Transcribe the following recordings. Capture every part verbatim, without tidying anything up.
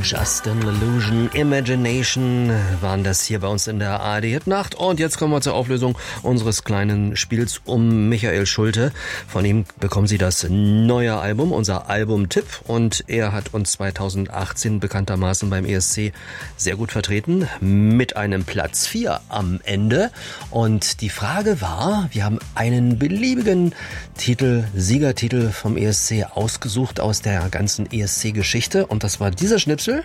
Just an Illusion, Imagination waren das hier bei uns in der A R D-Hitnacht. Und jetzt kommen wir zur Auflösung unseres kleinen Spiels um Michael Schulte. Von ihm bekommen Sie das neue Album, unser Albumtipp. Und er hat uns zweitausendachtzehn bekanntermaßen beim E S C sehr gut vertreten mit einem Platz vier am Ende. Und die Frage war, wir haben einen beliebigen Titel, Siegertitel vom E S C ausgesucht aus der ganzen E S C-Geschichte. Und das war dieser Schnipsel.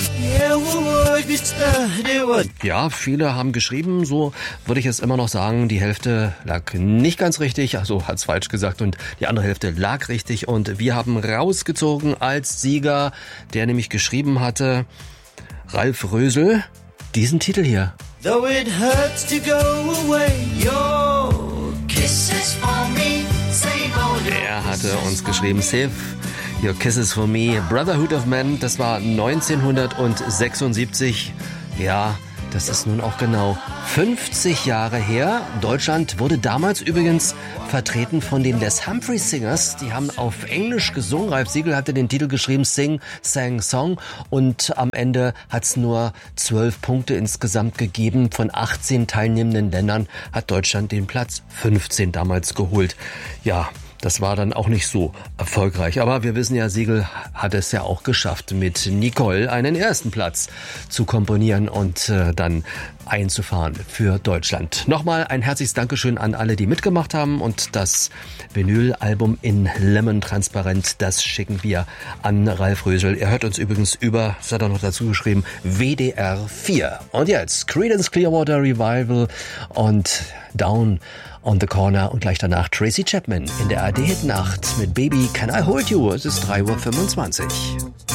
Ja, viele haben geschrieben, so würde ich es immer noch sagen, die Hälfte lag nicht ganz richtig, also hat's falsch gesagt, und die andere Hälfte lag richtig. Und wir haben rausgezogen als Sieger, der nämlich geschrieben hatte, Ralf Rösel, diesen Titel hier. Though it hurts to go away, your kisses for me, save all your Er hatte uns geschrieben, Save Your Kisses for Me, Brotherhood of Man, das war neunzehnhundertsechsundsiebzig. Ja, das ist nun auch genau fünfzig Jahre her. Deutschland wurde damals übrigens vertreten von den Les Humphreys Singers. Die haben auf Englisch gesungen. Ralf Siegel hatte den Titel geschrieben, Sing, Sang, Song. Und am Ende hat es nur zwölf Punkte insgesamt gegeben. Von achtzehn teilnehmenden Ländern hat Deutschland den Platz fünfzehn damals geholt. Ja, das war dann auch nicht so erfolgreich. Aber wir wissen ja, Siegel hat es ja auch geschafft, mit Nicole einen ersten Platz zu komponieren und äh, dann einzufahren für Deutschland. Nochmal ein herzliches Dankeschön an alle, die mitgemacht haben. Und das Vinyl-Album in Lemon Transparent, das schicken wir an Ralf Rösel. Er hört uns übrigens über, das hat er noch dazu geschrieben, W D R vier. Und jetzt Creedence Clearwater Revival und Down on the Corner und gleich danach Tracy Chapman in der A R D-Hitnacht mit Baby Can I Hold You? Es ist drei Uhr fünfundzwanzig.